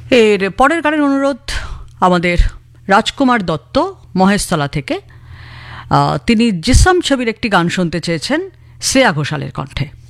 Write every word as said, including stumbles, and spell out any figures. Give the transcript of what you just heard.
এর পরের গানের অনুরোধ আমাদের রাজকুমার দত্ত মহেশতলা থেকে। তিনি জিসম ছবির একটি গান শুনতে চেয়েছেন শ্রেয়া ঘোষালের কণ্ঠে।